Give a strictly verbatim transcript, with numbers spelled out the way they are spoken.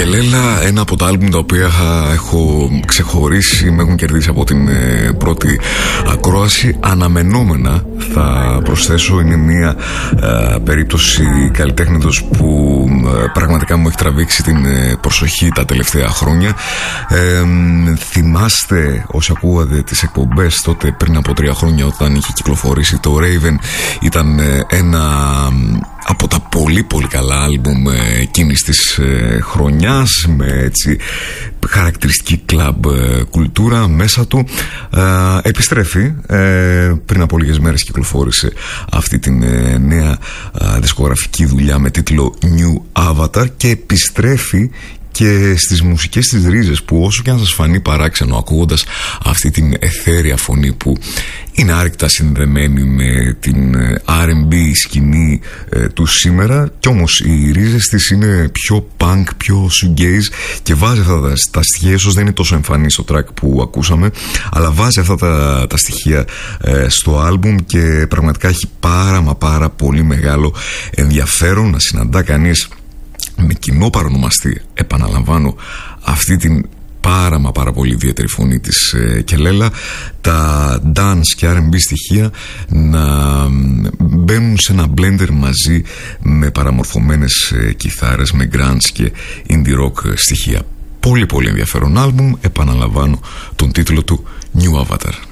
Κελέλα, ένα από τα άλμπουμ τα οποία έχω ξεχωρίσει, με έχουν κερδίσει από την ε, πρώτη ακρόαση. Αναμενόμενα θα προσθέσω, είναι μια ε, περίπτωση καλλιτέχνητος που ε, πραγματικά μου έχει τραβήξει την ε, προσοχή τα τελευταία χρόνια. ε, Θυμάστε όσοι ακούγατε τις εκπομπές τότε πριν από τρία χρόνια, όταν είχε κυκλοφορήσει το Raven, ήταν ε, ένα από τα πολύ πολύ καλά άλμπουμ ε, εκείνης της ε, χρονιάς, με έτσι χαρακτηριστική κλαμπ ε, κουλτούρα μέσα του. ε, Επιστρέφει, ε, πριν από λίγες μέρες κυκλοφόρησε αυτή την ε, νέα ε, δισκογραφική δουλειά με τίτλο New Avatar, και επιστρέφει και στις μουσικές της ρίζες, που όσο και αν σας φανεί παράξενο ακούγοντας αυτή την εθέρια φωνή που είναι άρρηκτα συνδεμένη με την αρ εντ μπι σκηνή ε, του σήμερα, κι όμως οι ρίζες της είναι πιο punk, πιο shoegaze, και βάζει αυτά τα, τα στοιχεία. Ίσως δεν είναι τόσο εμφανή στο track που ακούσαμε, αλλά βάζει αυτά τα, τα στοιχεία ε, στο άλμπουμ, και πραγματικά έχει πάρα μα πάρα πολύ μεγάλο ενδιαφέρον να συναντά κανείς με κοινό παρονομαστή, επαναλαμβάνω, αυτή την πάρα μα πάρα πολύ ιδιαίτερη φωνή της ε, Κελέλα, τα dance και αρ εντ μπι στοιχεία να μπαίνουν σε ένα blender μαζί με παραμορφωμένες ε, κιθάρες, με grunge και indie rock στοιχεία. Πολύ πολύ ενδιαφέρον άλμπουμ, επαναλαμβάνω τον τίτλο του New Avatar.